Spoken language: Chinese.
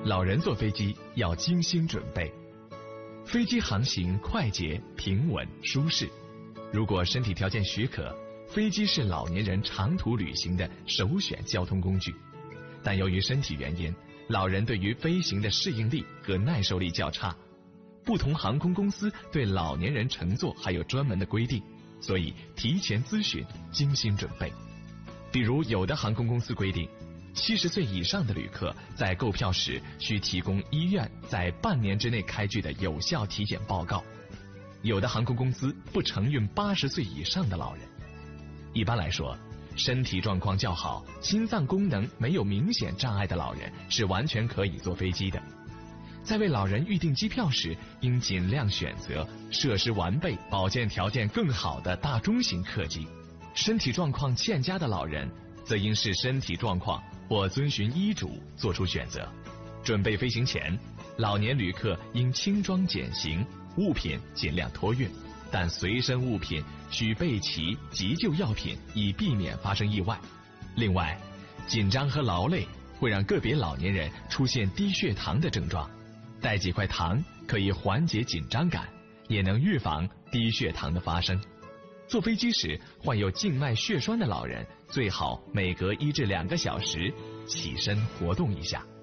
老人坐飞机要精心准备。飞机航行快捷、平稳、舒适。如果身体条件许可，飞机是老年人长途旅行的首选交通工具。但由于身体原因，老人对于飞行的适应力和耐受力较差。不同航空公司对老年人乘坐还有专门的规定，所以提前咨询，精心准备。比如有的航空公司规定，70岁以上的旅客在购票时需提供医院在半年之内开具的有效体检报告。有的航空公司不承运80岁以上的老人。一般来说，身体状况较好、心脏功能没有明显障碍的老人是完全可以坐飞机的。在为老人预订机票时，应尽量选择设施完备、保健条件更好的大中型客机。身体状况欠佳的老人，则应视身体状况或遵循医嘱做出选择。准备飞行前，老年旅客应轻装简行，物品尽量托运，但随身物品需备齐急救药品，以避免发生意外。另外，紧张和劳累会让个别老年人出现低血糖的症状，带几块糖可以缓解紧张感，也能预防低血糖的发生。坐飞机时，患有静脉血栓的老人最好每隔1至2个小时起身活动一下。